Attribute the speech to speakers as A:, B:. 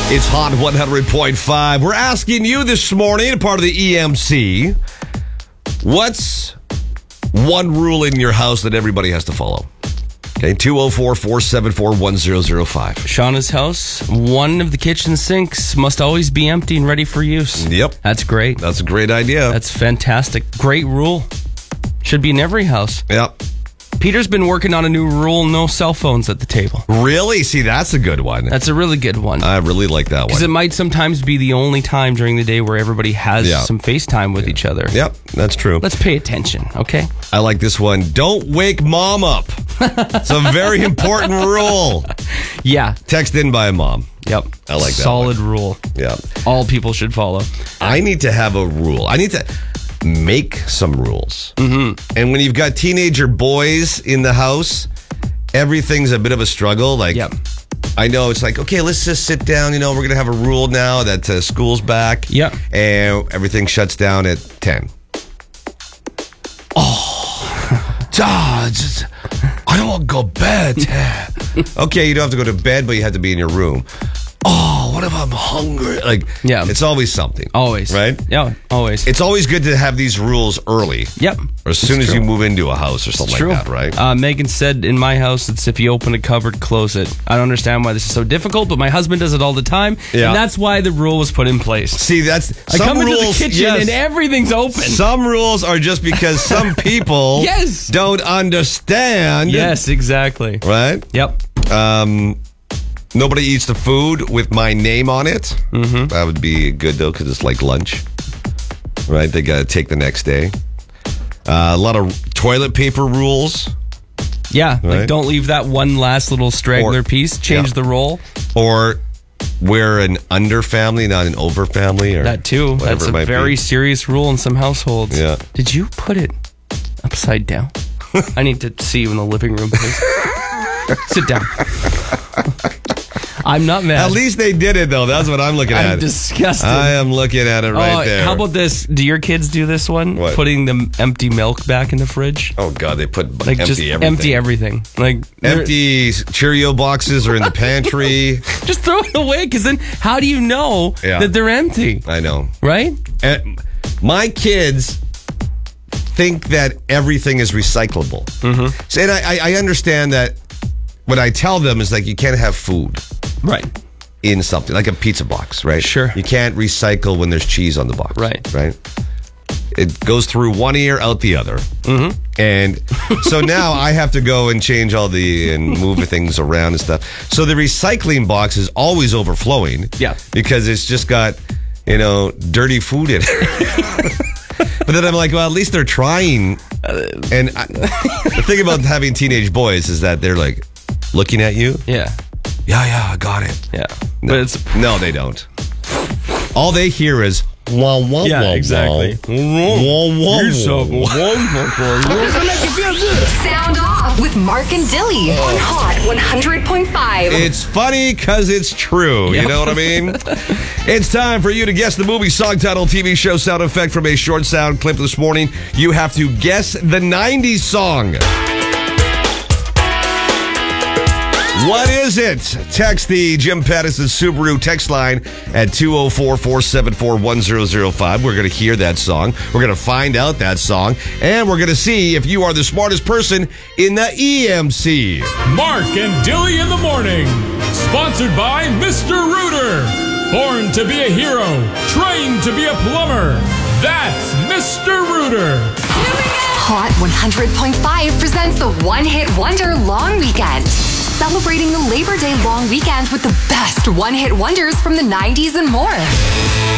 A: It's Hot 100.5. We're asking you this morning, part of the EMC, what's one rule in your house that everybody has to follow? Okay, 204-474-1005.
B: Shauna's house, one of the kitchen sinks must always be empty and ready for use.
A: Yep.
B: That's great.
A: That's a great idea.
B: That's fantastic. Great rule. Should be in every house.
A: Yep.
B: Peter's been working on a new rule, no cell phones at the table.
A: Really? See, that's a good one.
B: That's a really good one.
A: I really like that one.
B: Because it might sometimes be the only time during the day where everybody has some FaceTime with each other.
A: Yep, that's true.
B: Let's pay attention, okay?
A: I like this one. Don't wake mom up. It's a very important rule.
B: Yeah.
A: Text in by a mom.
B: Yep.
A: I like that
B: Solid
A: one.
B: rule.
A: Yeah.
B: All people should follow.
A: I need to have a rule. I need to make some rules. Mm-hmm. And when you've got teenager boys in the house, everything's a bit of a struggle. Like, I know it's like, okay, let's just sit down. You know, we're going to have a rule now that school's back.
B: Yep.
A: And everything shuts down at 10. I don't want to go to bed. Okay, you don't have to go to bed, but you have to be in your room. Oh, what if I'm hungry? Like, it's always something.
B: Always.
A: Right?
B: Yeah, always.
A: It's always good to have these rules early.
B: Yep.
A: Or as soon as you move into a house or something like that, right?
B: Megan said in my house, it's if you open a cupboard, close it. I don't understand why this is so difficult, but my husband does it all the time. Yeah. And that's why the rule was put in place.
A: See, that's
B: I come into the kitchen and everything's open.
A: Some rules are just because some people don't understand.
B: Yes, exactly.
A: Right?
B: Yep.
A: Nobody eats the food with my name on it. Mm-hmm. That would be good, though, because it's like lunch. Right? They got to take the next day. A lot of toilet paper rules.
B: Yeah, right? Like don't leave that one last little straggler piece. Change the roll. Or we're an under family, not an over family. Or that too. That's a very serious rule in some households.
A: Yeah.
B: Did you put it upside down? I need to see you in the living room, please. Sit down. I'm not mad.
A: At least they did it, though. That's what I'm looking at.
B: I'm disgusted.
A: I am looking at it right there.
B: How about this? Do your kids do this one?
A: What?
B: Putting the empty milk back in the fridge?
A: Oh, God. They put
B: like
A: empty
B: just
A: everything.
B: Empty everything. Like
A: empty Cheerio boxes are in the pantry.
B: Just throw it away, because then how do you know that they're empty?
A: I know.
B: Right?
A: And my kids think that everything is recyclable. Mm-hmm. So, and I understand that what I tell them is like you can't have food.
B: Right.
A: In something, like a pizza box, right?
B: Sure.
A: You can't recycle when there's cheese on the box.
B: Right.
A: Right? It goes through one ear, out the other. Mm-hmm. And so now I have to go and change and move things around and stuff. So the recycling box is always overflowing.
B: Yeah.
A: Because it's just got, dirty food in it. But then I'm like, well, at least they're trying. And the thing about having teenage boys is that they're like looking at you.
B: Yeah.
A: Yeah, I got it.
B: Yeah.
A: No, no, they don't. All they hear is wah, wah,
B: yeah,
A: wah,
B: exactly.
A: Wah, wah, wah,
C: Sound off with Mark and Dilly on Hot 100.5.
A: It's funny because it's true. Yep. You know what I mean? It's time for you to guess the movie, song title, TV show sound effect from a short sound clip this morning. You have to guess the 90s song. What is it? Text the Jim Pattison Subaru text line at 204-474-1005. We're going to hear that song. We're going to find out that song. And we're going to see if you are the smartest person in the EMC.
D: Mark and Dilly in the morning. Sponsored by Mr. Rooter. Born to be a hero. Trained to be a plumber. That's Mr. Rooter.
C: Hot 100.5 presents the One Hit Wonder Long Weekend. Celebrating the Labor Day long weekend with the best one-hit wonders from the 90s and more.